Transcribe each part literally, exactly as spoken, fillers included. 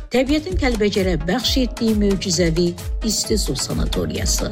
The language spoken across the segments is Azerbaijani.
Təbiətin Kəlbəcərə bəxş etdiyi möcüzəvi isti su sanatoriyası.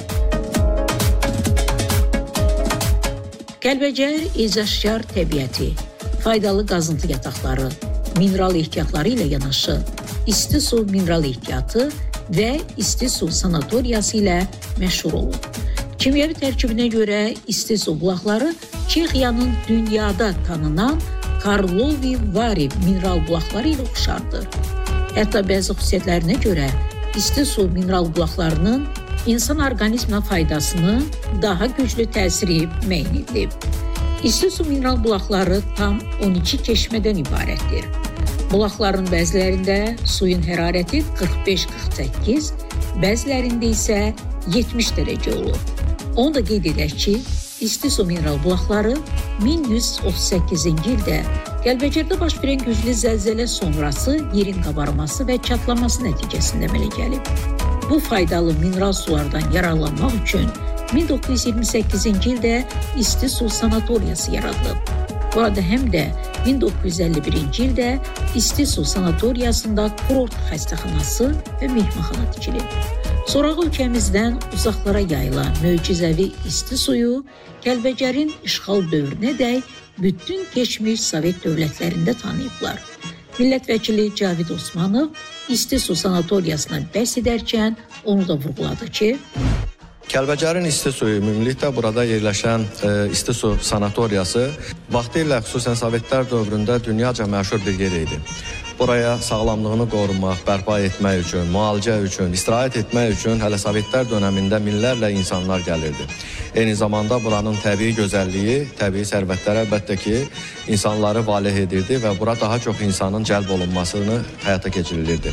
Kəlbəcər ecazkar təbiəti, faydalı qazıntı yataqları, mineral ehtiyatları ilə yanaşı, isti su mineral ehtiyatı və isti su sanatoriyası ilə məşhur olub. Kimyəvi tərkibinə görə isti su bulaqları Çexiyanın dünyada tanınan Karlovy Vary mineral bulaqları ilə oxşardır. Hətta bəzi xüsusiyyətlərinə görə isti su mineral bulaqlarının insan orqanizminə faydasını daha güclü təsiri müəyyən edilib. İsti su mineral bulaqları tam on iki çeşmədən ibarətdir. Bulaqların bəzilərində suyun hərarəti qırx beş qırx səkkiz, bəzilərində isə yetmiş dərəcə olur. Onu da qeyd edək ki, isti su mineral bulaqları min yüz otuz səkkizinci ildə Kəlbəcərdə baş verən güclü zəlzələ sonrası yerin qabarması və çatlaması nəticəsində əmələ gəlib. Bu faydalı mineral sulardan yararlanmaq üçün min doqquz yüz iyirmi səkkizinci ildə isti su sanatoriyası yaradılıb. Burada həm də min doqquz yüz əlli birinci ildə isti su sanatoriyasında kurort xəstəxanası və mehmanxana tikilib. Sorağı ölkəmizdən uzaqlara yayılan möcüzəvi isti suyu Kəlbəcərin işğal dövrünədək bütün keçmiş Sovet dövlətlərində tanıyıblar. Millət vəkili Cavid Osmanov isti su sanatoriyasına bəhs edərkən onu da vurğuladı ki, Kəlbəcərin isti suyu, ümumilikdə burada yerləşən e, isti su sanatoriyası vaxtilə xüsusən Sovetlər dövründə dünyaca məşhur bir yer idi. Buraya sağlamlığını qorumaq, bərpa etmək üçün, müalicə üçün, istirahət etmək üçün hələ Sovetlər dönəmində minlərlə insanlar gəlirdi. Eyni zamanda buranın təbii gözəlliyi, təbii sərvətləri əlbəttə ki, insanları valeh edirdi və bura daha çox insanın cəlb olunmasını həyata keçirilirdi.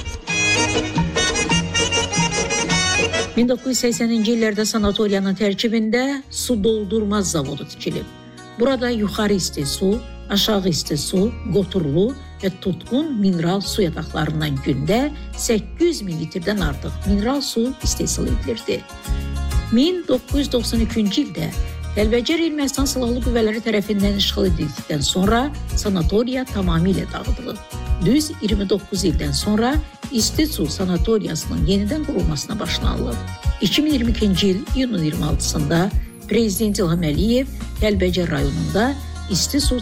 min doqquz yüz səksəninci illərdə sanatoriyanın tərkibində su doldurma zavodu tikilib. Burada yuxarı isti su, aşağı isti su, qoturlu və tutqun mineral su yataqlarından gündə səkkiz yüz min litrdən artıq mineral su istehsal edilirdi. min doqquz yüz doxsan üçüncü ildə Kəlbəcər Ermənistan Silahlı Qüvvələri tərəfindən işğal edildikdən sonra sanatoriya tamamilə dağıdılıb. Düz iyirmi doqquz ildən sonra isti su sanatoriyasının yenidən qurulmasına başlanılıb. iki min iyirmi ikinci il iyunun iyirmi altısında Prezident İlham Əliyev Kəlbəcər rayonunda isti su